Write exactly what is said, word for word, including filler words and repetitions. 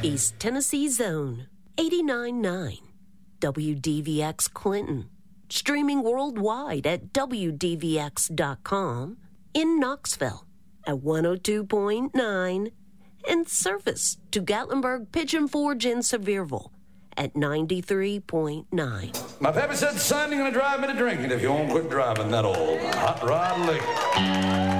East Tennessee Zone, eighty-nine point nine. W D V X Clinton. Streaming worldwide at W D V X dot com. In Knoxville at one oh two point nine. And service to Gatlinburg, Pigeon Forge, and Sevierville at ninety-three point nine. My pappy said, son, you're going to drive me to drinking if you won't quit driving that old hot rod lick.